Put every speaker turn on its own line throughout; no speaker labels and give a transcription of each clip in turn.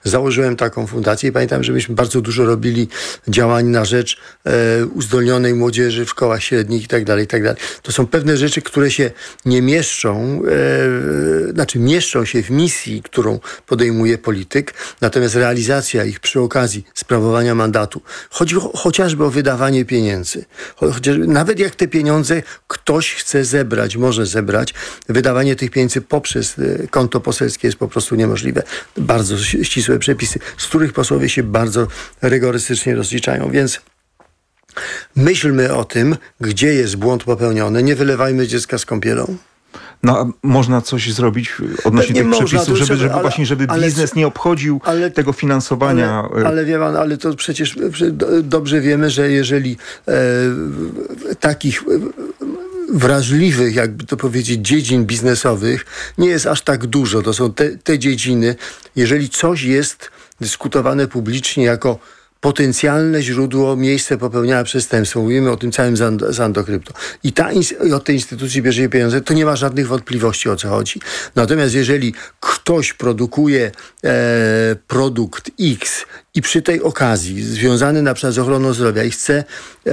założyłem taką fundację i pamiętam, że myśmy bardzo dużo robili działań na rzecz uzdolnionej młodzieży w szkołach średnich i tak dalej, i tak dalej. To są pewne rzeczy, które się nie mieszczą, mieszczą się w misji, którą podejmuje polityk, natomiast realizacja ich przy okazji sprawowania mandatu, chodzi chociażby o wydawanie pieniędzy. Nawet jak te pieniądze ktoś chce zebrać, może zebrać, wydawanie tych pieniędzy poprzez konto poselskie jest po prostu niemożliwe. Bardzo ścisłe przepisy, z których posłowie się bardzo rygorystycznie rozliczają, więc myślmy o tym, gdzie jest błąd popełniony, nie wylewajmy dziecka z kąpielą.
No a można coś zrobić odnośnie tych przepisów, żeby biznes nie obchodził tego finansowania.
Ale wie pan, ale to przecież dobrze wiemy, że jeżeli takich wrażliwych, jakby to powiedzieć, dziedzin biznesowych nie jest aż tak dużo. To są te dziedziny, jeżeli coś jest dyskutowane publicznie jako potencjalne źródło, miejsce popełniania przestępstwa. Mówimy o tym całym Zandokrypto. I od tej instytucji bierze pieniądze, to nie ma żadnych wątpliwości, o co chodzi. Natomiast jeżeli ktoś produkuje produkt X i przy tej okazji, związany na przykład z ochroną zdrowia i chce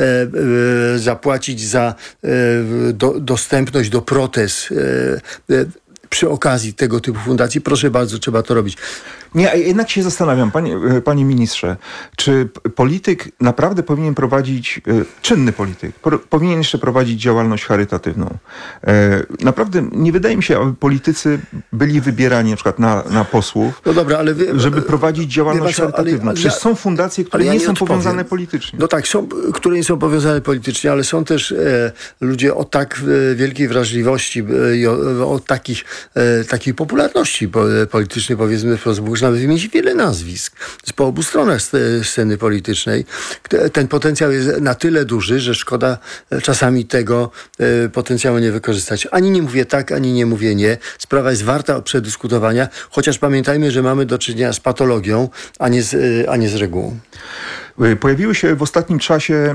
zapłacić za dostępność do protez przy okazji tego typu fundacji, proszę bardzo, trzeba to robić.
Nie, jednak się zastanawiam, panie ministrze, czy polityk naprawdę powinien prowadzić, czynny polityk, powinien jeszcze prowadzić działalność charytatywną. Naprawdę nie wydaje mi się, aby politycy byli wybierani na przykład na posłów,
no dobra, ale
żeby prowadzić działalność charytatywną. Przecież są fundacje, które nie są powiązane politycznie.
No tak, są, które nie są powiązane politycznie, ale są też ludzie o tak wielkiej wrażliwości i o takiej popularności politycznej, powiedzmy wprost, bo można wymienić wiele nazwisk po obu stronach sceny politycznej. Ten potencjał jest na tyle duży, że szkoda czasami tego potencjału nie wykorzystać. Ani nie mówię tak, ani nie mówię nie. Sprawa jest warta przedyskutowania, chociaż pamiętajmy, że mamy do czynienia z patologią, a nie z regułą.
Pojawiły się w ostatnim czasie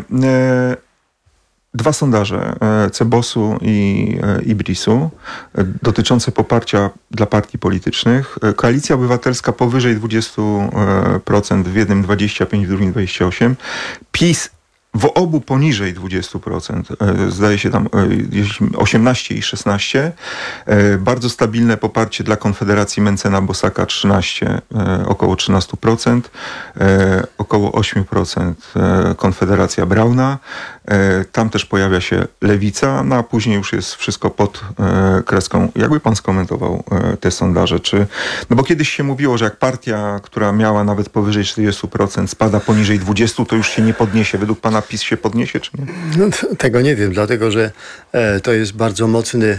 dwa sondaże CBOS-u i BRIS-u dotyczące poparcia dla partii politycznych. Koalicja Obywatelska powyżej 20%, w jednym 25%, w drugim 28%. PiS w obu poniżej 20%, zdaje się tam 18 i 16. Bardzo stabilne poparcie dla Konfederacji Mencena-Bosaka 13, około 13%, około 8% Konfederacja Brauna. Tam też pojawia się Lewica, no a później już jest wszystko pod kreską. Jakby pan skomentował te sondaże? No bo kiedyś się mówiło, że jak partia, która miała nawet powyżej 40%, spada poniżej 20%, to już się nie podniesie. Według pana PiS się podniesie, czy nie?
No, tego nie wiem, dlatego że to jest bardzo mocny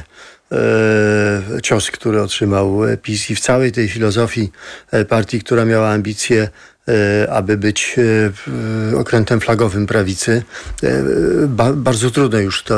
cios, który otrzymał PiS i w całej tej filozofii partii, która miała ambicje, aby być okrętem flagowym prawicy. Bardzo trudno już to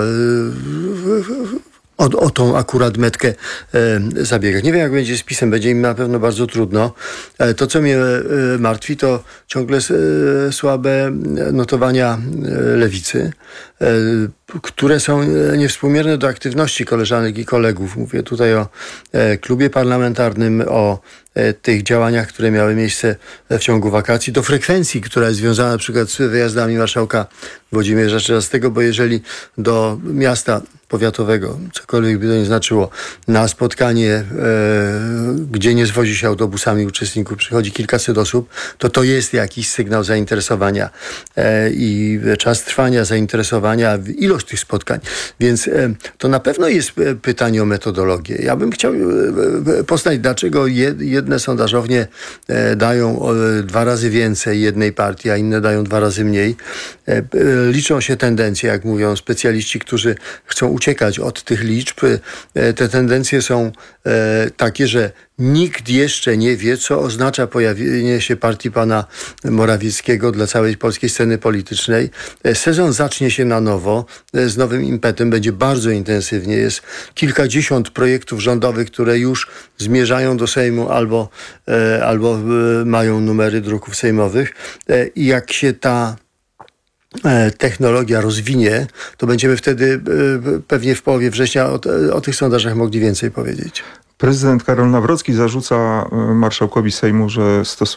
o tą akurat metkę zabiegać. Nie wiem, jak będzie z PiS-em, będzie im na pewno bardzo trudno. To, co mnie martwi, to ciągle słabe notowania lewicy, które są niewspółmierne do aktywności koleżanek i kolegów. Mówię tutaj o klubie parlamentarnym, o tych działaniach, które miały miejsce w ciągu wakacji, do frekwencji, która jest związana na przykład z wyjazdami marszałka Włodzimierza Czarzastego, bo jeżeli do miasta powiatowego, cokolwiek by to nie znaczyło, na spotkanie, gdzie nie zwozi się autobusami uczestników, przychodzi kilkaset osób, to jest jakiś sygnał zainteresowania i czas trwania zainteresowania, ilość tych spotkań. Więc to na pewno jest pytanie o metodologię. Ja bym chciał poznać, dlaczego jedne sondażownie dają 2 razy więcej jednej partii, a inne dają 2 razy mniej. Liczą się tendencje, jak mówią specjaliści, którzy chcą uciekać od tych liczb. Te tendencje są takie, że nikt jeszcze nie wie, co oznacza pojawienie się partii pana Morawieckiego dla całej polskiej sceny politycznej. Sezon zacznie się na nowo, z nowym impetem, będzie bardzo intensywnie. Jest kilkadziesiąt projektów rządowych, które już zmierzają do Sejmu albo mają numery druków sejmowych. I jak się ta technologia rozwinie, to będziemy wtedy pewnie w połowie września o tych sondażach mogli więcej powiedzieć.
Prezydent Karol Nawrocki zarzuca marszałkowi Sejmu, że